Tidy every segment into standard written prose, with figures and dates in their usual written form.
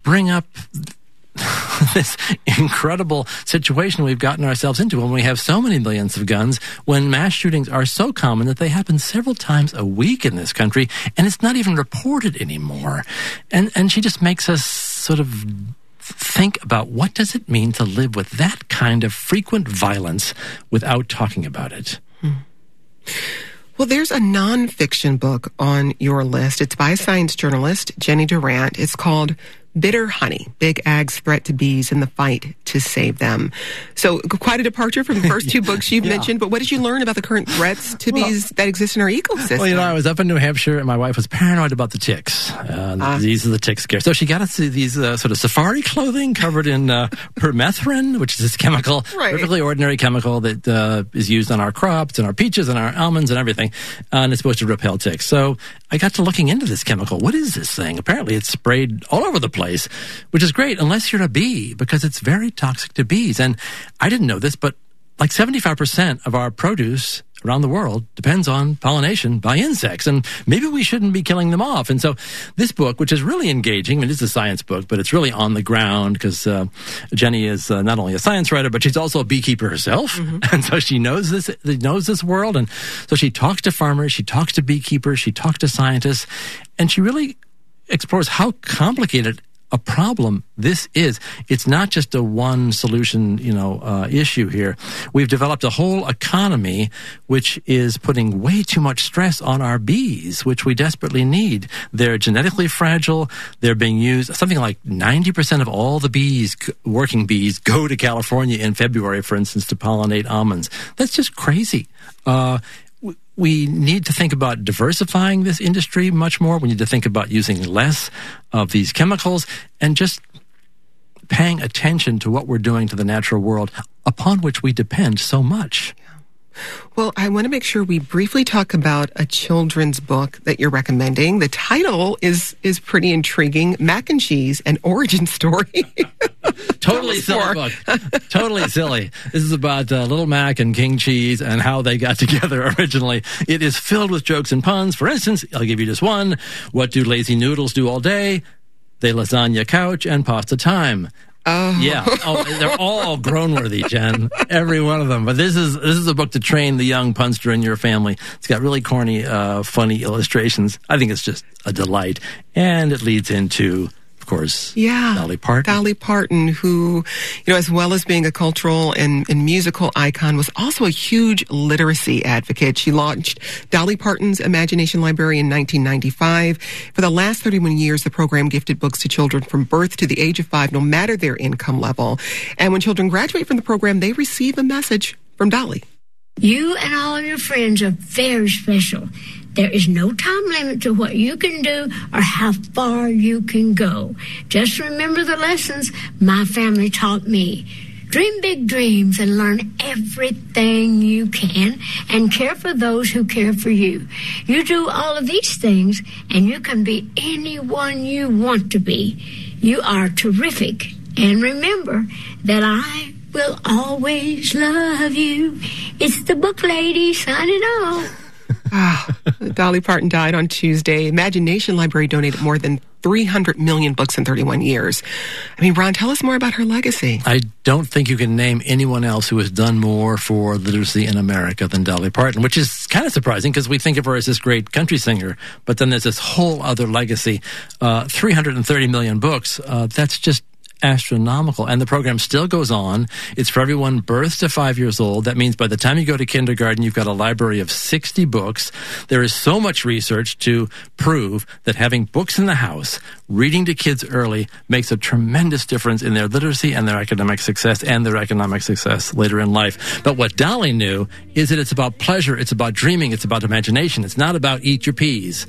bring up this incredible situation we've gotten ourselves into when we have so many millions of guns, when mass shootings are so common that they happen several times a week in this country, and it's not even reported anymore. And she just makes us sort of think about what does it mean to live with that kind of frequent violence without talking about it. Well, there's a nonfiction book on your list. It's by a science journalist, Jenny Durant. It's called Bitter Honey, Big Ag's Threat to Bees and the Fight to Save Them. So quite a departure from the first two books you've mentioned, but what did you learn about the current threats to bees that exist in our ecosystem? Well, I was up in New Hampshire and my wife was paranoid about the ticks. These are the tick scare. So she got us these sort of safari clothing covered in permethrin, which is this chemical, perfectly ordinary chemical that is used on our crops and our peaches and our almonds and everything, and it's supposed to repel ticks. So I got to looking into this chemical. What is this thing? Apparently it's sprayed all over the place, which is great unless you're a bee, because it's very toxic to bees. And I didn't know this, but like 75% of our produce around the world depends on pollination by insects, and maybe we shouldn't be killing them off. And so this book, which is really engaging, I mean, it's a science book, but it's really on the ground, because Jenny is not only a science writer, but she's also a beekeeper herself. And so she knows this world. And so she talks to farmers, she talks to beekeepers, she talks to scientists, and she really explores how complicated a problem this is. It's not just a one solution, issue here. We've developed a whole economy which is putting way too much stress on our bees, which we desperately need. They're genetically fragile. They're being used. Something like 90% of all the bees, working bees, go to California in February, for instance, to pollinate almonds. That's just crazy. We need to think about diversifying this industry much more. We need to think about using less of these chemicals and just paying attention to what we're doing to the natural world upon which we depend so much. Well, I want to make sure we briefly talk about a children's book that you're recommending. The title is pretty intriguing, Mac and Cheese, an Origin Story. Totally silly book. Totally silly. This is about Little Mac and King Cheese and how they got together originally. It is filled with jokes and puns. For instance, I'll give you just one. What do lazy noodles do all day? They lasagna couch and pasta time. Oh. Yeah. They're all grown-worthy, Jen. Every one of them. But this is a book to train the young punster in your family. It's got really corny, funny illustrations. I think it's just a delight. And it leads into, of course, Dolly Parton. Dolly Parton, who, as well as being a cultural and musical icon, was also a huge literacy advocate. She launched Dolly Parton's Imagination Library in 1995. For the last 31 years, the program gifted books to children from birth to the age of 5, no matter their income level. And when children graduate from the program, they receive a message from Dolly. You and all your friends are very special. There is no time limit to what you can do or how far you can go. Just remember the lessons my family taught me. Dream big dreams and learn everything you can and care for those who care for you. You do all of these things and you can be anyone you want to be. You are terrific. And remember that I will always love you. It's the book lady signing off. Dolly Parton died on Tuesday. Imagination Library donated more than 300 million books in 31 years. I mean, Ron, tell us more about her legacy. I don't think you can name anyone else who has done more for literacy in America than Dolly Parton, which is kind of surprising because we think of her as this great country singer, but then there's this whole other legacy. 330 million books, that's just astronomical. And the program still goes on. It's for everyone birth to 5 years old. That means by the time you go to kindergarten, you've got a library of 60 books. There is so much research to prove that having books in the house, reading to kids early, makes a tremendous difference in their literacy and their academic success and their economic success later in life. But what Dolly knew is that it's about pleasure, it's about dreaming, it's about imagination. It's not about eat your peas.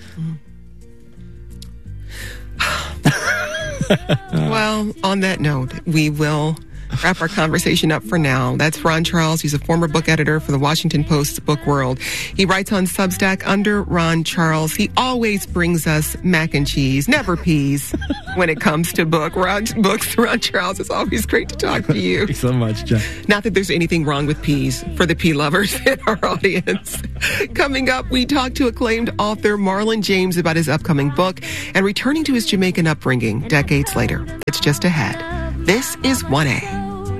Well, on that note, we will wrap our conversation up for now. That's Ron Charles. He's a former book editor for the Washington Post's Book World. He writes on Substack under Ron Charles. He always brings us mac and cheese, never peas, when it comes to books. Ron Charles, it's always great to talk to you. Thank you so much, Jen. Not that there's anything wrong with peas for the pea lovers in our audience. Coming up, we talk to acclaimed author Marlon James about his upcoming book and returning to his Jamaican upbringing decades later. It's just ahead. This is 1A.